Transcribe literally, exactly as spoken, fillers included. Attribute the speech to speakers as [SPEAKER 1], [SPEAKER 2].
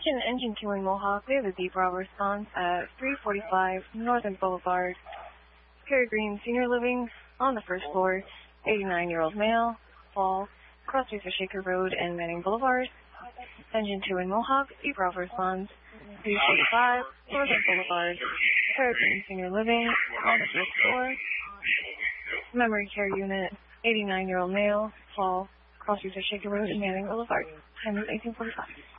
[SPEAKER 1] Attention, engine two in Mohawk. We have a deep Bravo response at three forty-five Northern Boulevard. Peregrine Senior Living on the first floor. eighty-nine-year-old male. Fall. Cross Lisa Shaker Road and Manning Boulevard. Engine two in Mohawk. Deep Bravo response. three forty-five Northern Boulevard. Peregrine Senior Living on the first floor. Memory care unit. eighty-nine-year-old male. Fall. Cross Lisa Shaker Road and Manning Boulevard. Time is eighteen forty-five.